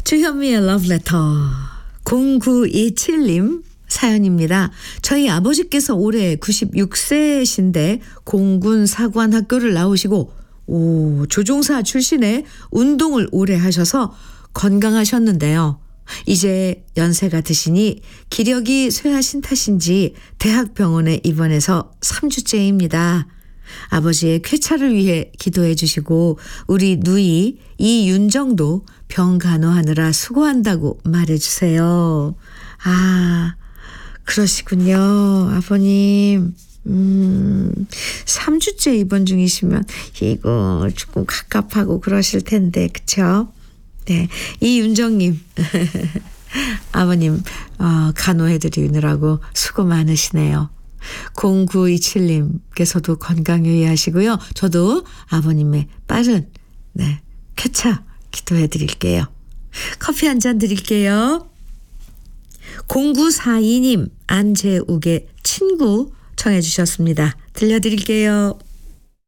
주현미의 러브레터 0927님 사연입니다. 저희 아버지께서 올해 96세이신데 공군 사관학교를 나오시고 조종사 출신의 운동을 오래 하셔서 건강하셨는데요. 이제 연세가 드시니 기력이 쇠하신 탓인지 대학병원에 입원해서 3주째입니다. 아버지의 쾌차를 위해 기도해 주시고 우리 누이 이윤정도 병 간호하느라 수고한다고 말해 주세요. 아, 그러시군요. 아버님. 3주째 입원 중이시면 이거 조금 갑갑하고 그러실 텐데 그쵸? 네, 이윤정님 아버님 간호해 드리느라고 수고 많으시네요. 0927님께서도 건강 유의하시고요. 저도 아버님의 빠른 쾌차 기도해 드릴게요. 커피 한 잔 드릴게요. 0942님 안재욱의 친구 청해 주셨습니다. 들려드릴게요.